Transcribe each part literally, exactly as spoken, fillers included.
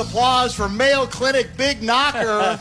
of applause for Mayo Clinic big knocker,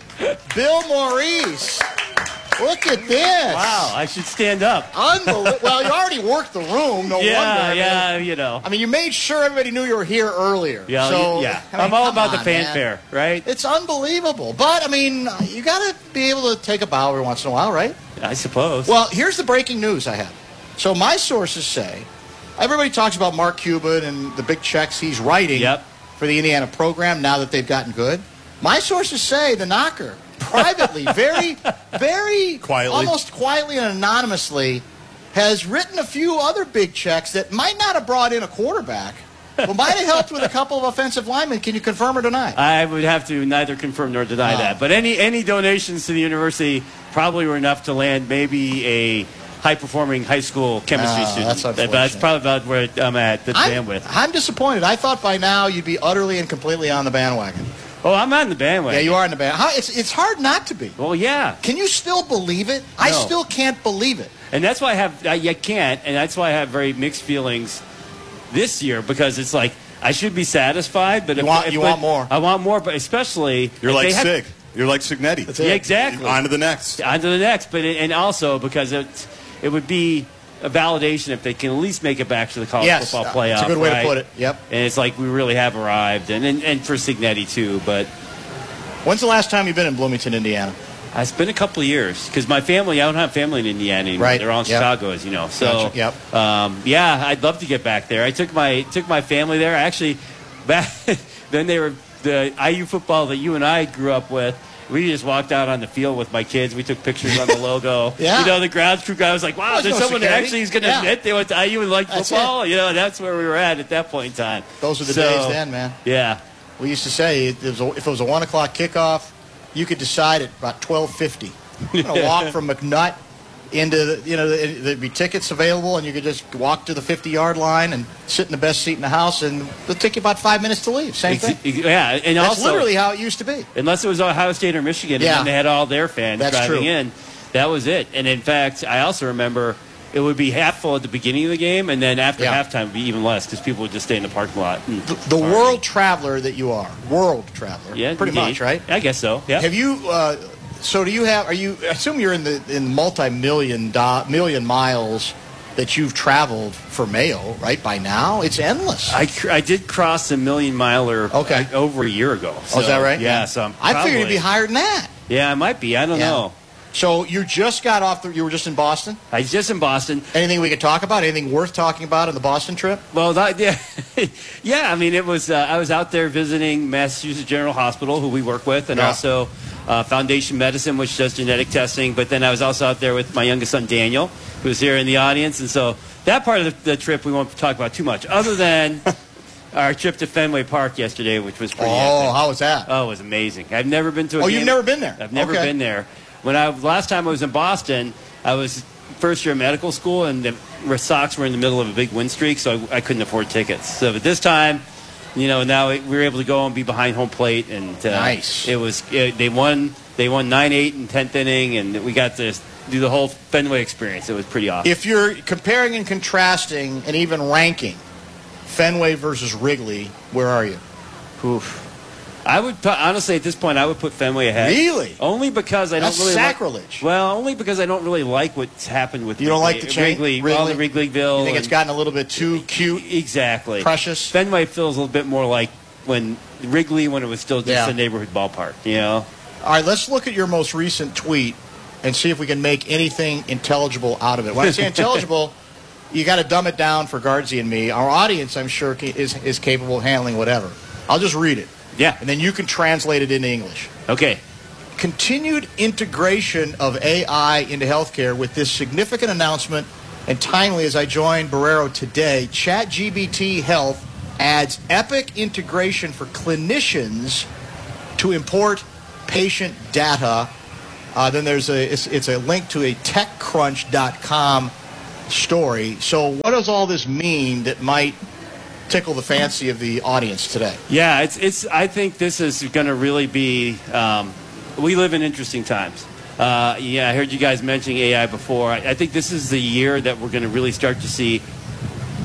Bill Maurice. Look at this. Wow, I should stand up. Unbelievable. Well, you already worked the room, no yeah, wonder. I mean, yeah, you know. I mean, you made sure everybody knew you were here earlier. Yeah, so, yeah. I mean, I'm all come about on, the fanfare, man. right? It's unbelievable. But, I mean, you got to be able to take a bow every once in a while, right? I suppose. Well, here's the breaking news I have. So my sources say, everybody talks about Mark Cuban and the big checks he's writing yep. for the Indiana program now that they've gotten good. My sources say the knocker, privately, very, very, quietly, almost quietly and anonymously, has written a few other big checks that might not have brought in a quarterback, but might have helped with a couple of offensive linemen. Can you confirm or deny? I would have to neither confirm nor deny oh. that. But any any donations to the university probably were enough to land maybe a high-performing high school chemistry oh, student. That's unfortunate. That's probably about where I'm at, the I'm, bandwidth. I'm disappointed. I thought by now you'd be utterly and completely on the bandwagon. Oh, I'm on the bandwagon. Yeah, you are in the band. How, it's it's hard not to be. Well, yeah. Can you still believe it? No. I still can't believe it. And that's why I have I, I can't, and that's why I have very mixed feelings this year because it's like I should be satisfied, but you if, want if, you but want more. I want more, but especially you're like have, Sig. You're like Signetti. That's yeah, it. exactly. On to the next. On to the next, but it, and also because it's it would be a validation if they can at least make it back to the college yes, football playoff. That's a good way right? to put it. Yep. And it's like we really have arrived, and and, and for Signetti too, but. When's the last time you've been in Bloomington, Indiana? It's been a couple of years because my family, I don't have family in Indiana anymore. Right. They're all in Yep. Chicago, as you know. So, Gotcha. Yep. um, yeah, I'd love to get back there. I took my took my family there. Actually, back then they were the I U football that you and I grew up with. We just walked out on the field with my kids. We took pictures on the logo. Yeah. You know, the grounds crew guy was like, wow, Well, there's no someone that security. actually is going to Yeah. admit they went to I U and like That's football. it. You know, that's where we were at at that point in time. Those were the So, days then, man. Yeah. We used to say it was a, if it was a one o'clock kickoff, you could decide at about twelve fifty. You're gonna walk from McNutt into the, you know the, there'd be tickets available, and you could just walk to the fifty yard line and sit in the best seat in the house, and it'll take you about five minutes to leave. Same thing. Ex- Yeah, and That's also literally how it used to be. unless it was Ohio State or Michigan, Yeah. and then they had all their fans That's driving true. in. That was it. And in fact, I also remember it would be half full at the beginning of the game, and then after Yeah. halftime, it'd be even less because people would just stay in the parking lot. and The, the party. world traveler that you are, world traveler, yeah, pretty indeed. much, right? I guess so. Yeah. Have you? Uh, so do you have? Are you? I assume you're in the in multi-million do, million miles that you've traveled for Mayo, right? By now, it's endless. I, cr- I did cross a million miler Okay. uh, over a year ago. oh, is that So, right? Yeah. So I'm I figured it'd probably- be higher than that. Yeah, it might be. I don't Yeah. know. So you just got off the. You were just in Boston. I was just in Boston. Anything we could talk about? Anything worth talking about on the Boston trip? Well, that, yeah, yeah. I mean, it was. Uh, I was out there visiting Massachusetts General Hospital, who we work with, and Yeah. also uh, Foundation Medicine, which does genetic testing. But then I was also out there with my youngest son Daniel, who was here in the audience, and so that part of the, the trip we won't talk about too much, other than our trip to Fenway Park yesterday, which was pretty. Oh, epic. how was that? Oh, it was amazing. I've never been to a Oh, game. you've never been there? I've never Okay. been there. When I last time I was in Boston, I was first year of medical school, and the Sox were in the middle of a big win streak, so I, I couldn't afford tickets. So, but this time, you know, now we were able to go and be behind home plate, and uh, Nice. It was it, they won they won nine eight in tenth inning, and we got to do the whole Fenway experience. It was pretty awesome. If you're comparing and contrasting and even ranking Fenway versus Wrigley, where are you? Oof. I would put, honestly at this point I would put Fenway ahead. Really? Only because I don't That's really sacrilege. Like, well, only because I don't really like what's happened with You don't like Wrigley- the change? Wrigley, all the Wrigleyville. You think it's and- gotten a little bit too cute, exactly precious? Fenway feels a little bit more like when Wrigley when it was still just Yeah. a neighborhood ballpark. You know. All right, let's look at your most recent tweet and see if we can make anything intelligible out of it. When I say intelligible, you got to dumb it down for Guardsy and me. Our audience, I'm sure, ca- is, is capable of handling whatever. I'll just read it. Yeah. And then you can translate it into English. Okay. Continued integration of A I into healthcare with this significant announcement, and timely as I joined Barrero today, ChatGPT Health adds epic integration for clinicians to import patient data. Uh, then there's a it's, it's a link to a tech crunch dot com story. So what does all this mean that might tickle the fancy of the audience today? Yeah, it's it's. I think this is going to really be. Um, we live in interesting times. Uh, yeah, I heard you guys mentioning A I before. I, I think this is the year that we're going to really start to see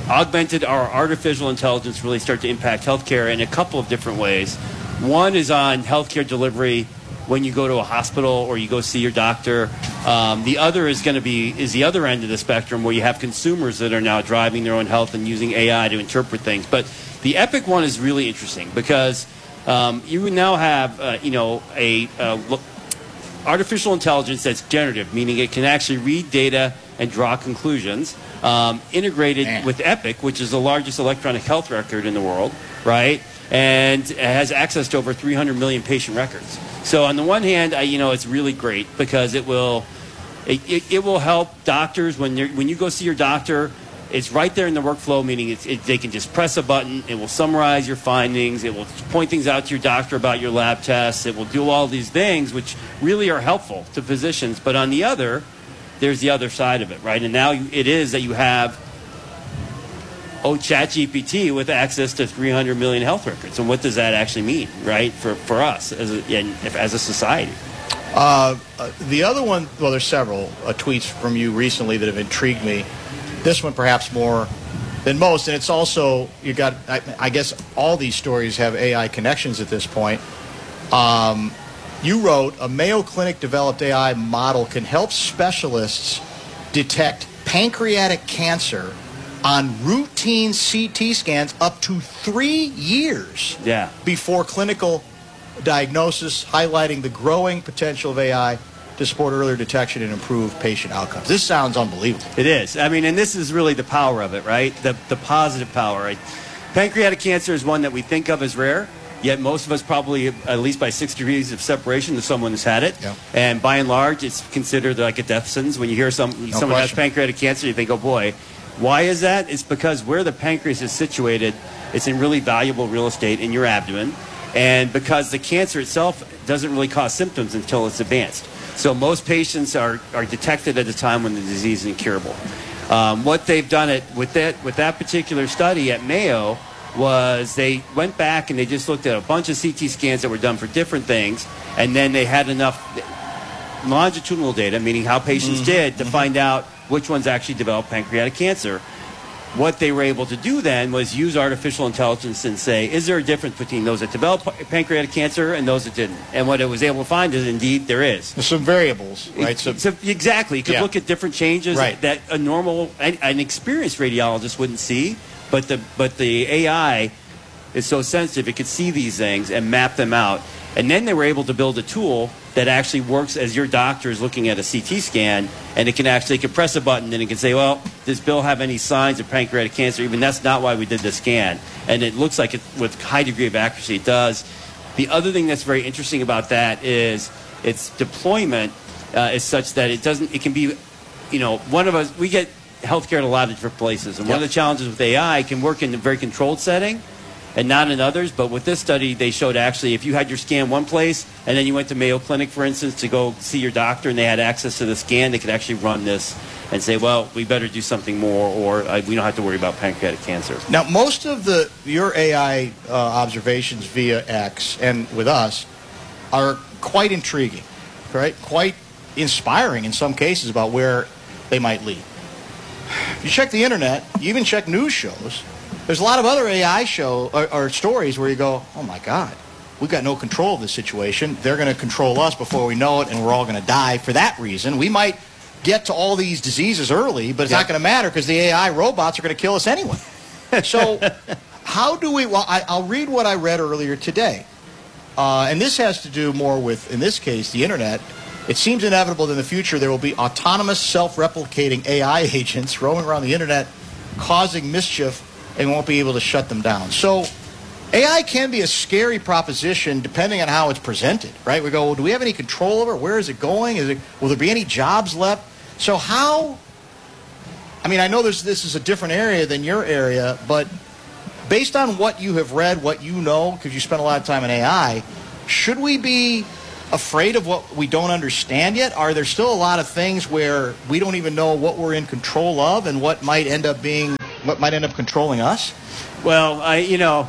augmented or artificial intelligence really start to impact healthcare in a couple of different ways. One is on healthcare delivery when you go to a hospital or you go see your doctor. Um, the other is going to be is the other end of the spectrum where you have consumers that are now driving their own health and using A I to interpret things. But the Epic one is really interesting because um, you now have uh, you know a uh, look, artificial intelligence that's generative, meaning it can actually read data and draw conclusions, um, integrated Man. with Epic, which is the largest electronic health record in the world, right? And it has access to over three hundred million patient records. So on the one hand, I, you know, it's really great because it will, it, it, it will help doctors when you're, when you go see your doctor. It's right there in the workflow, meaning it's, it, they can just press a button. It will summarize your findings. It will point things out to your doctor about your lab tests. It will do all these things, which really are helpful to physicians. But on the other, there's the other side of it, right? And now you, it is that you have oh, ChatGPT with access to three hundred million health records. And what does that actually mean, right, for, for us as a, and as a society? Uh, uh, the other one, well, there's several uh, tweets from you recently that have intrigued me. This one perhaps more than most, and it's also, you got, I, I guess all these stories have A I connections at this point. Um, you wrote, a Mayo Clinic developed A I model can help specialists detect pancreatic cancer on routine C T scans up to three years yeah. before clinical diagnosis, highlighting the growing potential of A I to support earlier detection and improve patient outcomes. This sounds unbelievable. It is. I mean, and this is really the power of it, right? The, the positive power. Right? Pancreatic cancer is one that we think of as rare, yet most of us probably, at least by six degrees of separation, to someone who's had it. Yeah. And by and large, it's considered like a death sentence. When you hear some, no someone question. has pancreatic cancer, you think, oh boy. Why is that? It's because where the pancreas is situated, it's in really valuable real estate in your abdomen. And because the cancer itself doesn't really cause symptoms until it's advanced. So most patients are, are detected at a time when the disease is incurable. Um, what they've done it with that, with that particular study at Mayo was they went back and they just looked at a bunch of C T scans that were done for different things, and then they had enough longitudinal data, meaning how patients mm-hmm. did, to mm-hmm. find out which ones actually developed pancreatic cancer. What they were able to do then was use artificial intelligence and say, is there a difference between those that developed pancreatic cancer and those that didn't? And what it was able to find is, indeed, there is. There's some variables, right? So, so exactly. You could yeah. look at different changes right. that a normal, an, an experienced radiologist wouldn't see, but the, but the A I is so sensitive, it could see these things and map them out. And then they were able to build a tool that actually works as your doctor is looking at a C T scan, and it can actually it can press a button and it can say, well, does Bill have any signs of pancreatic cancer? Even that's not why we did the scan. And it looks like it, with high degree of accuracy, it does. The other thing that's very interesting about that is its deployment uh, is such that it doesn't, it can be, you know, one of us, we get healthcare at a lot of different places. And yep. one of the challenges with A I, it can work in a very controlled setting and not in others. But with this study, they showed actually if you had your scan one place and then you went to Mayo Clinic, for instance, to go see your doctor and they had access to the scan, they could actually run this and say, well, we better do something more, or uh, we don't have to worry about pancreatic cancer. Now, most of the your A I uh, observations via X and with us are quite intriguing, right? Quite inspiring in some cases about where they might lead. You check the internet, you even check news shows, there's a lot of other A I show or, or stories where you go, oh my God, we've got no control of this situation. They're going to control us before we know it, and we're all going to die for that reason. We might get to all these diseases early, but it's yep. not going to matter because the A I robots are going to kill us anyway. So how do we, well, I, I'll read what I read earlier today. Uh, and this has to do more with, in this case, the internet. It seems inevitable that in the future there will be autonomous, self-replicating A I agents roaming around the internet causing mischief, and won't be able to shut them down. So A I can be a scary proposition depending on how it's presented, right? We go, well, do we have any control over it? Where is it going? Is it, will there be any jobs left? So how, I mean, I know there's, this is a different area than your area, but based on what you have read, what you know, because you spent a lot of time in A I, should we be afraid of what we don't understand yet? Are there still a lot of things where we don't even know what we're in control of and what might end up being, what might end up controlling us? Well, I, you know,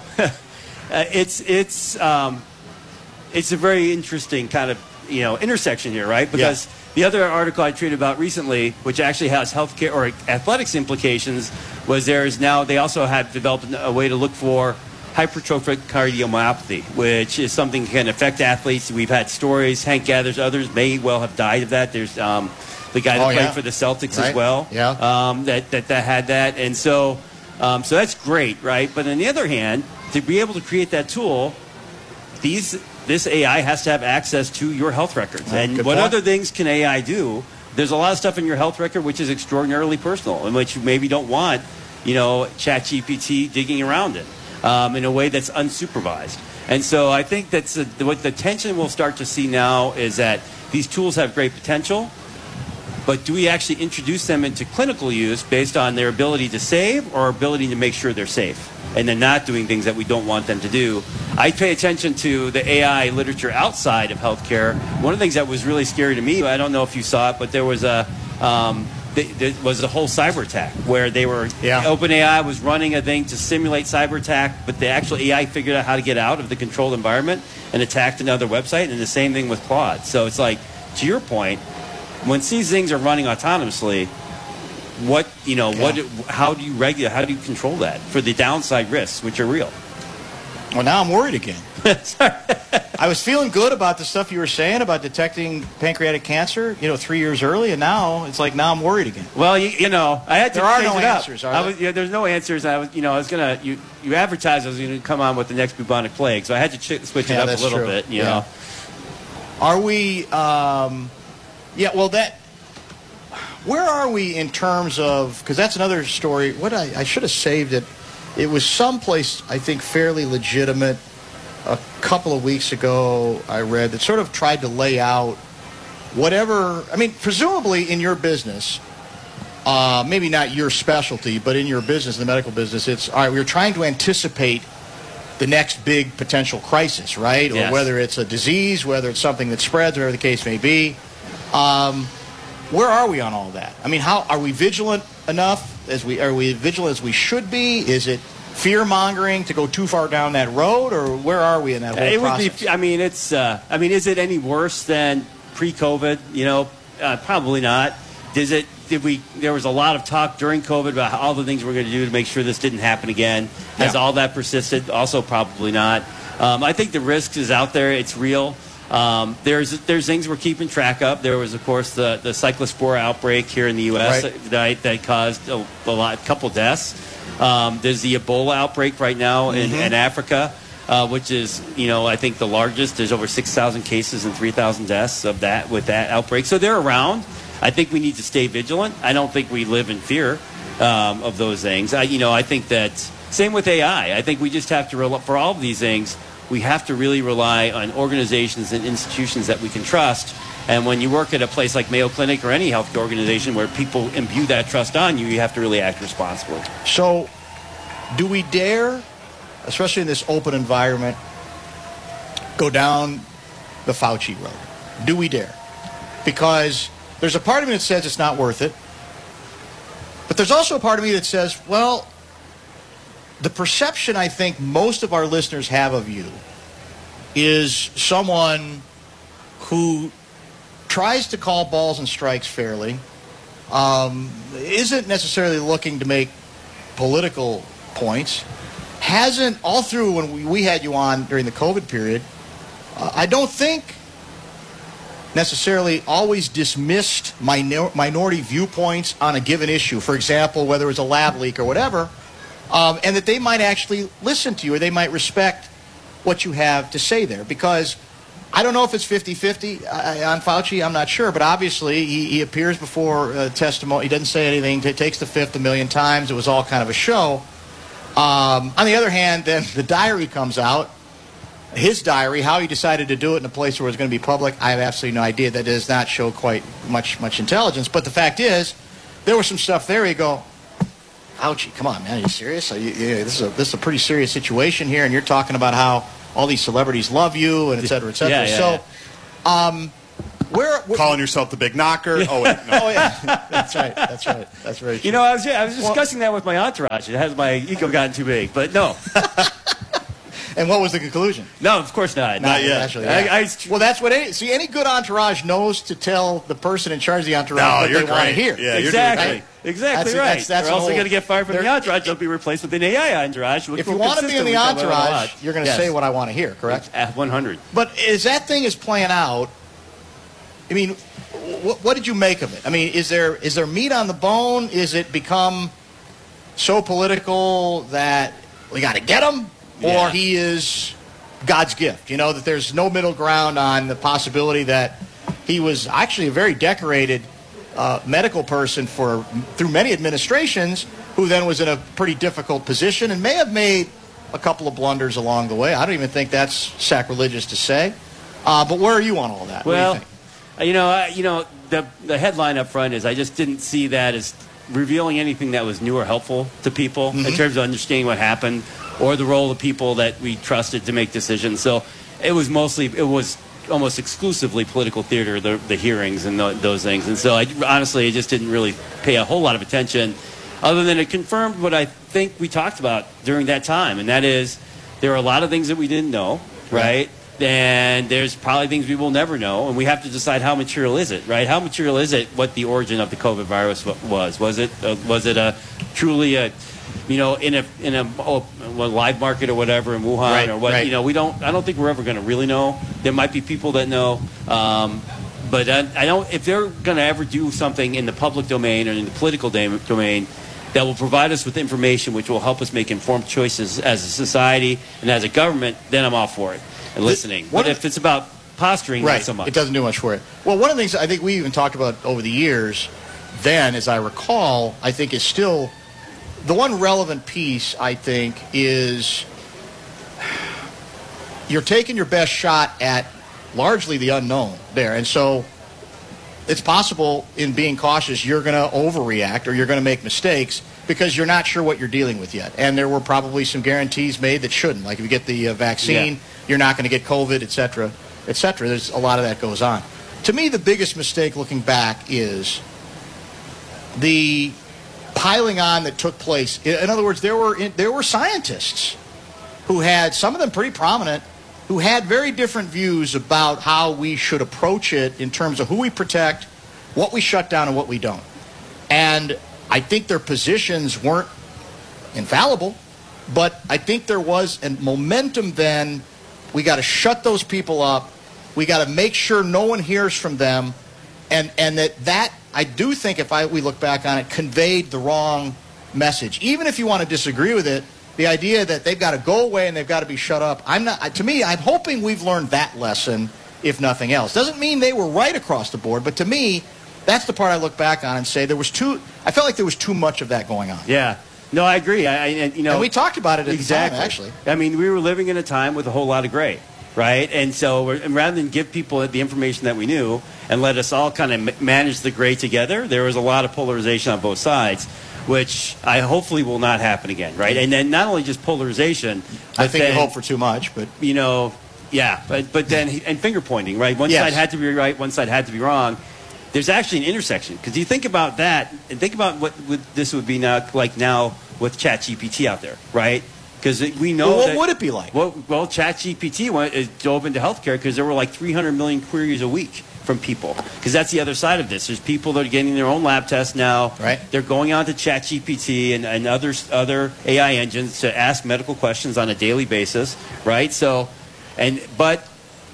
it's it's um, it's a very interesting kind of you know intersection here, right? Because yeah. the other article I tweeted about recently, which actually has healthcare or athletics implications, was there is now they also have developed a way to look for hypertrophic cardiomyopathy, which is something that can affect athletes. We've had stories. Hank Gathers, others may well have died of that. There's um, the guy that oh, played yeah. for the Celtics right. as well. Yeah. Um, that, that that had that, and so um, so that's great, right? But on the other hand, to be able to create that tool, these this A I has to have access to your health records. Oh, and good what point. other things can A I do? There's a lot of stuff in your health record which is extraordinarily personal, and which you maybe don't want, you know, ChatGPT digging around it um, in a way that's unsupervised. And so I think that's a, what the tension we'll start to see now is that these tools have great potential, but do we actually introduce them into clinical use based on their ability to save or ability to make sure they're safe? And they're not doing things that we don't want them to do. I pay attention to the A I literature outside of healthcare. One of the things that was really scary to me, I don't know if you saw it, but there was a um, th- there was a whole cyber attack where they were Yeah. OpenAI was running a thing to simulate cyber attack, but the actual A I figured out how to get out of the controlled environment and attacked another website. And the same thing with Claude. So it's like, to your point, when these things are running autonomously, what you know, Yeah. what, how do you regulate? How do you control that for the downside risks, which are real? Well, now I'm worried again. I was feeling good about the stuff you were saying about detecting pancreatic cancer, you know, three years early, and now it's like now I'm worried again. Well, you, you know, I had to There are change no it up. answers, are I there? was, yeah, there's no answers. I was, you know, I was gonna you you advertised I was gonna come on with the next bubonic plague, so I had to ch- switch it Yeah, up a that's little true. bit. You Yeah. know, Are we? Um, yeah. Well, that. Where are we in terms of? Because that's another story. What I, I should have saved it. It was someplace I think fairly legitimate. A couple of weeks ago, I read that sort of tried to lay out whatever. I mean, presumably in your business, uh, maybe not your specialty, but in your business, the medical business, it's all right. We're trying to anticipate the next big potential crisis, right? Or Yes. whether it's a disease, whether it's something that spreads, whatever the case may be. Um, where are we on all that? I mean, how are we vigilant enough? As we are we vigilant as we should be? Is it fear mongering to go too far down that road, or where are we in that whole it would process? be. I mean, it's. Uh, I mean, is it any worse than pre-COVID? You know, uh, probably not. Does it? Did we? There was a lot of talk during COVID about how, all the things we're going to do to make sure this didn't happen again. Has Yeah. all that persisted? Also, probably not. Um, I think the risk is out there. It's real. Um, there's there's things we're keeping track of. There was, of course, the the cyclospora outbreak here in the U S Right. that, that caused a, a lot, a couple deaths. Um, there's the Ebola outbreak right now in, Mm-hmm. in Africa, uh, which is, you know, I think the largest. There's over six thousand cases and three thousand deaths of that with that outbreak. So they're around. I think we need to stay vigilant. I don't think we live in fear um, of those things. I, you know, I think that same with A I. I think we just have to rely, for all of these things, we have to really rely on organizations and institutions that we can trust. And when you work at a place like Mayo Clinic or any healthcare organization where people imbue that trust on you, you have to really act responsibly. So, do we dare, especially in this open environment, go down the Fauci road? Do we dare? Because there's a part of me that says it's not worth it. But there's also a part of me that says, well, the perception I think most of our listeners have of you is someone who tries to call balls and strikes fairly, um, isn't necessarily looking to make political points, hasn't, all through when we, we had you on during the COVID period, uh, I don't think necessarily always dismissed minor, minority viewpoints on a given issue. For example, whether it was a lab leak or whatever, um, and that they might actually listen to you or they might respect what you have to say there. Because I don't know if it's fifty-fifty on Fauci, I'm not sure, but obviously he, he appears before uh, testimony. He doesn't say anything. He takes the fifth a million times. It was all kind of a show. Um, on the other hand, then the diary comes out. His diary, how he decided to do it in a place where it was going to be public, I have absolutely no idea. That does not show quite much much intelligence. But the fact is, there was some stuff there. You go, Fauci, come on, man, are you serious? Are you, yeah, this is a this is a pretty serious situation here, and you're talking about how all these celebrities love you, and et cetera, et cetera. Yeah, yeah, so, yeah. um, where, where Calling yourself the big knocker. Oh, wait, no. oh yeah, that's right, that's right, that's very true. You know, I was, I was discussing that with my entourage. It has my ego gotten too big, but no. And what was the conclusion? No, of course not. Not yet. Actually, I- yeah. I- well, that's what any, see, any good entourage knows to tell the person in charge of the entourage No, what you're they want to great. hear. Yeah, you're Exactly. doing Exactly That's- right. that's- that's They're an also old- going to get fired from the they're- entourage. They'll be replaced with an A I entourage. which If you will want to be in the consistently cover a lot. entourage, you're going to Yes. say what I want to hear, correct? At one hundred. But as that thing is playing out, I mean, what, what did you make of it? I mean, is there is there meat on the bone? Is it become so political that we got to get him, or Yeah. he is God's gift? You know, that there's no middle ground on the possibility that he was actually a very decorated uh, medical person for through many administrations, who then was in a pretty difficult position and may have made a couple of blunders along the way. I don't even think that's sacrilegious to say. Uh, but where are you on all that? Well, what do you think? uh, you know, I, you know, the the headline up front is I just didn't see that as revealing anything that was new or helpful to people Mm-hmm. in terms of understanding what happened or the role of people that we trusted to make decisions. So it was mostly, it was almost exclusively political theater, the, the hearings and the, those things. And so I honestly, I just didn't really pay a whole lot of attention, other than it confirmed what I think we talked about during that time, and that is there are a lot of things that we didn't know, right? And there's probably things we will never know, and we have to decide how material is it, right? How material is it what the origin of the COVID virus wa- was? Was it uh, was it a truly a you know in a in a, oh, a live market or whatever in Wuhan Right, or what? right. You know, we don't. I don't think we're ever going to really know. There might be people that know. Um, But I, I don't. If they're going to ever do something in the public domain or in the political dam- domain that will provide us with information which will help us make informed choices as a society and as a government, then I'm all for it and listening. what But if- if it's about posturing, Right. not so much. It doesn't do much for it. Well, one of the things I think we even talked about over the years, then, as I recall, I think is still the one relevant piece, I think, is you're taking your best shot at largely the unknown there. And so it's possible in being cautious you're going to overreact or you're going to make mistakes because you're not sure what you're dealing with yet. And there were probably some guarantees made that shouldn't. Like if you get the uh, vaccine, Yeah. you're not going to get COVID, et cetera, et cetera. There's a lot of that goes on. To me, the biggest mistake looking back is the piling on that took place. In in other words, there were there were scientists who had, some of them pretty prominent, who had very different views about how we should approach it in terms of who we protect, what we shut down, and what we don't. And I think their positions weren't infallible, but I think there was a momentum then. We got to shut those people up. We got to make sure no one hears from them. And and that, that I do think, if I we look back on it, conveyed the wrong message. Even if you want to disagree with it, the idea that they've got to go away and they've got to be shut up, I'm not. To me, I'm hoping we've learned that lesson, if nothing else. Doesn't mean they were right across the board, but to me, that's the part I look back on and say there was too. I felt like there was too much of that going on. Yeah. No, I agree. I, I and, you know, And we talked about it at exactly. the time, actually. I mean, we were living in a time with a whole lot of gray, right? And so, we're, and rather than give people the information that we knew and let us all kind of m- manage the gray together, there was a lot of polarization on both sides, which I hopefully will not happen again, right? And then not only just polarization, but I think then, you hope for too much, but you know, yeah, but but then and finger pointing, right? One Yes. side had to be right, one side had to be wrong. There's actually an intersection because you think about that and think about what would, this would be now like now with ChatGPT out there, right? Because we know well, what that, would it be like? Well, well ChatGPT went is dove into healthcare because there were like three hundred million queries a week from people. Because that's the other side of this. There's people that are getting their own lab tests now. Right. They're going on to ChatGPT and, and other other A I engines to ask medical questions on a daily basis, right? So, and but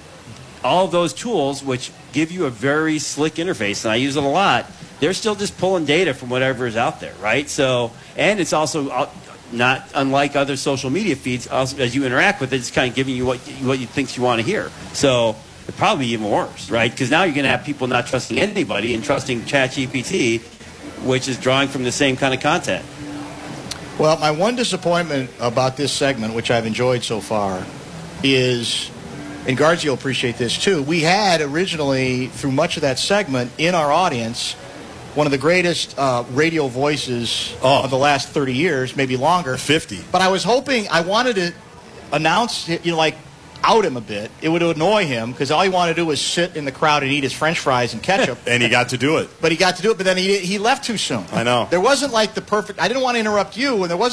all of those tools, which give you a very slick interface, and I use it a lot, they're still just pulling data from whatever is out there, right? So, and it's also uh, not unlike other social media feeds. Also, as you interact with it, it's kind of giving you what what you think you want to hear. So, it'd probably be even worse, right? Because now you're going to have people not trusting anybody and trusting ChatGPT, which is drawing from the same kind of content. Well, my one disappointment about this segment, which I've enjoyed so far, is, and Guardsy will appreciate this too, we had originally, through much of that segment, in our audience, one of the greatest uh, radio voices Oh. of the last thirty years, maybe longer. fifty. But I was hoping, I wanted to announce, you know, like, out him a bit. It would annoy him, because all he wanted to do was sit in the crowd and eat his French fries and ketchup. And he got to do it. But he got to do it, but then he, he left too soon. I know. There wasn't like the perfect, I didn't want to interrupt you, and there wasn't